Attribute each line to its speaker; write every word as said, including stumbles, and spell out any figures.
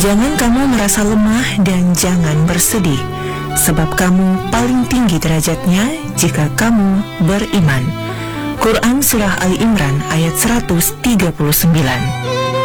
Speaker 1: Jangan kamu merasa lemah dan jangan bersedih, sebab kamu paling tinggi derajatnya jika kamu beriman. Quran Surah Ali Imran ayat seratus tiga puluh sembilan.